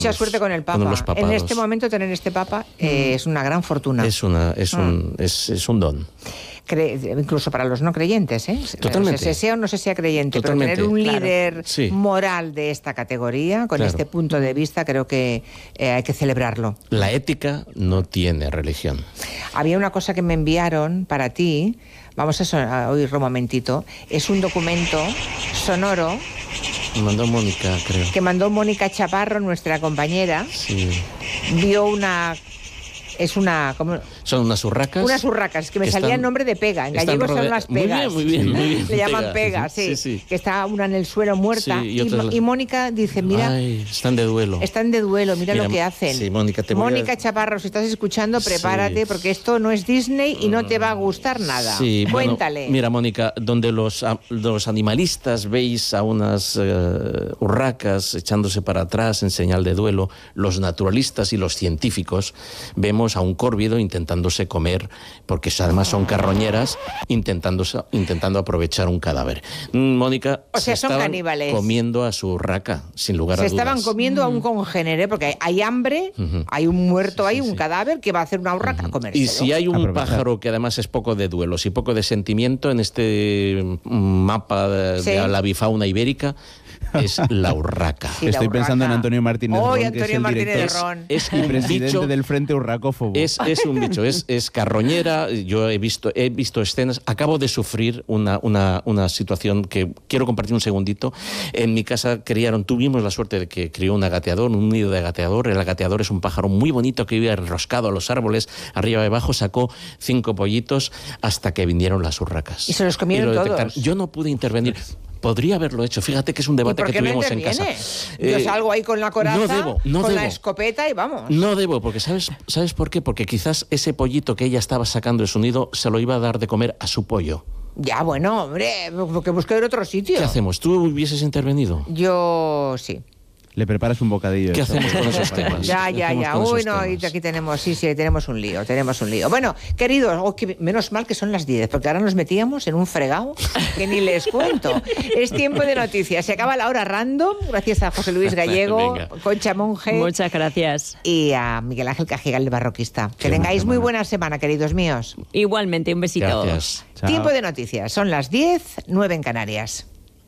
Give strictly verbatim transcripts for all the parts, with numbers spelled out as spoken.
Mucha suerte con el Papa. Con los papados. En este momento tener este Papa eh, es una gran fortuna. Es, una, es, un, mm. es, es un don. Cre- incluso para los no creyentes, ¿eh? Totalmente. O sea, sea o no se sea creyente, Totalmente. pero tener un Claro. líder sí. moral de esta categoría, con claro. este punto de vista, creo que eh, hay que celebrarlo. La ética no tiene religión. Había una cosa que me enviaron para ti, vamos a, son- a oírlo un momentito, es un documento sonoro Me mandó Mónica, creo. que mandó Mónica Chaparro, nuestra compañera. Sí. Vio una... Es una... ¿cómo? Son unas urracas. Unas urracas, que me que salía están- el nombre de pega. En están gallego son rodea- las Muy pegas. bien, muy bien, muy bien. Le llaman Pega. pegas, sí, Sí, sí. Que está una en el suelo muerta. Sí, y y, otras las- y Mónica dice, mira, Ay, están de duelo. están de duelo, mira, Mira, lo que hacen. sí, Mónica, te voy a- Mónica Chaparro, si estás escuchando, prepárate, Sí. porque esto no es Disney y no te va a gustar nada. Sí, bueno, Cuéntale. mira, Mónica, donde los, a- los animalistas veis a unas eh, urracas echándose para atrás en señal de duelo, los naturalistas y los científicos vemos a un córvido intentándose comer, porque además son carroñeras, intentándose, intentando aprovechar un cadáver. Mm, Mónica, O sea, se son estaban caníbales. comiendo a su urraca, sin lugar Se a dudas. estaban comiendo a un congénere, porque hay, hay hambre, Ujú. hay un muerto, Sí, hay sí, un sí. cadáver que va a hacer una urraca a comérselo. Y si hay un Aprovechar. pájaro que además es poco de duelos y poco de sentimiento en este mm, mapa de, Sí. de la bifauna ibérica, es la urraca. Sí, la Estoy pensando en urraca. Antonio Martínez Hoy Ron, que Antonio es el Martínez director Ron. Es y un presidente bicho, del Frente Urracófobo. es, es un bicho, es, es carroñera. Yo he visto, he visto escenas. Acabo de sufrir una, una, una situación que quiero compartir un segundito. En mi casa criaron, tuvimos la suerte de que crió un agateador, un nido de agateador. El agateador es un pájaro muy bonito que vive enroscado a los árboles, arriba y abajo. Sacó cinco pollitos hasta que vinieron las urracas. Y se los comieron lo detectaron. todos. Yo no pude intervenir. Podría haberlo hecho. Fíjate que es un ¿Y debate por que qué no tuvimos en casa. intervienes? Yo Eh, salgo ahí con la coraza, no debo, no con la debo. escopeta y vamos. No debo, porque ¿sabes, ¿sabes por qué? Porque quizás ese pollito que ella estaba sacando de su nido se lo iba a dar de comer a su pollo. Ya, bueno, hombre, porque busqué en otro sitio. ¿Qué hacemos? ¿Tú hubieses intervenido? Yo sí. Le preparas un bocadillo. ¿Qué eso. hacemos con esos Para- temas? Ya, ¿qué ya, hacemos ya. con Uy, esos no, y temas? aquí tenemos, sí, sí, tenemos un lío, tenemos un lío. Bueno, queridos, oh, que- menos mal que son las diez, porque ahora nos metíamos en un fregado que ni les cuento. Es tiempo de noticias. Se acaba la hora random, gracias a José Luis Gallego, Venga. Concha Monge Muchas gracias. y a Miguel Ángel Cajigal, el barroquista. Que Qué tengáis buena muy semana. buena semana, queridos míos. Igualmente, un besito. Gracias. Chao. Tiempo de noticias. Son las diez, nueve en Canarias.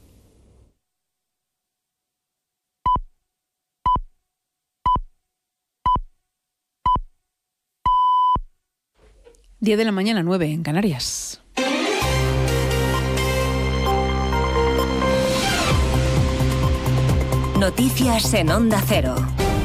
diez de la mañana, nueve en Canarias. Noticias en Onda Cero.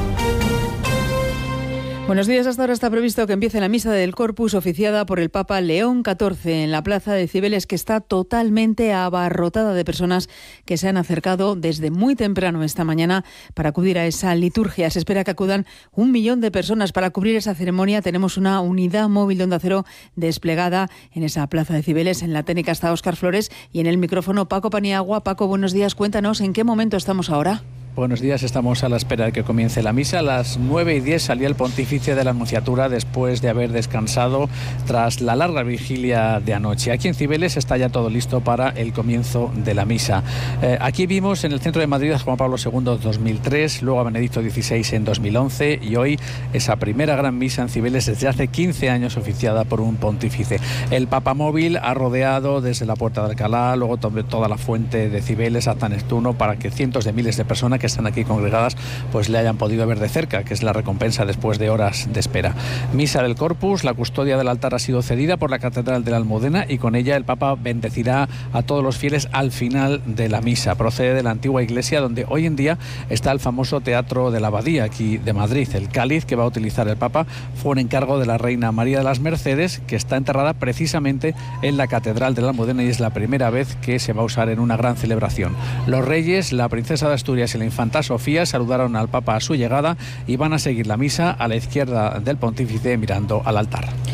Buenos días. Hasta ahora está previsto que empiece la misa del Corpus oficiada por el Papa León catorce en la plaza de Cibeles, que está totalmente abarrotada de personas que se han acercado desde muy temprano esta mañana para acudir a esa liturgia. Se espera que acudan un millón de personas para cubrir esa ceremonia. Tenemos una unidad móvil de Onda Cero desplegada en esa plaza de Cibeles. En la técnica está Óscar Flores y en el micrófono Paco Paniagua. Paco, buenos días. Cuéntanos en qué momento estamos ahora. Buenos días, estamos a la espera de que comience la misa. A las nueve y diez salía el pontífice de la Anunciatura después de haber descansado tras la larga vigilia de anoche. Aquí en Cibeles está ya todo listo para el comienzo de la misa. Eh, aquí vimos en el centro de Madrid a Juan Pablo segundo en dos mil tres, luego a Benedicto dieciséis en dos mil once y hoy esa primera gran misa en Cibeles desde hace quince años oficiada por un pontífice. El Papa Móvil ha rodeado desde la Puerta de Alcalá, luego toda la fuente de Cibeles hasta Neptuno para que cientos de miles de personas que están aquí congregadas pues le hayan podido ver de cerca, que es la recompensa después de horas de espera. Misa del Corpus, la custodia del altar ha sido cedida por la Catedral de la Almudena y con ella el Papa bendecirá a todos los fieles al final de la misa. Procede de la antigua iglesia donde hoy en día está el famoso Teatro de la Abadía aquí de Madrid. El cáliz que va a utilizar el Papa fue un encargo de la Reina María de las Mercedes, que está enterrada precisamente en la Catedral de la Almudena y es la primera vez que se va a usar en una gran celebración. Los reyes, la princesa de Asturias y la infanta Sofía saludaron al Papa a su llegada y van a seguir la misa a la izquierda del pontífice mirando al altar.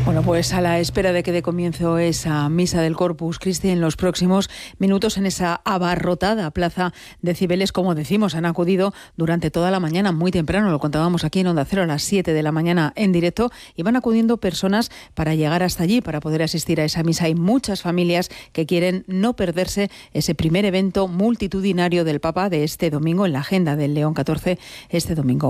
Bueno, pues a la espera de que dé comienzo esa misa del Corpus Christi en los próximos minutos en esa abarrotada plaza de Cibeles, como decimos, han acudido durante toda la mañana, muy temprano, lo contábamos aquí en Onda Cero a las siete de la mañana en directo, y van acudiendo personas para llegar hasta allí, para poder asistir a esa misa. Hay muchas familias que quieren no perderse ese primer evento multitudinario del Papa de este domingo en la agenda del León catorce, este domingo.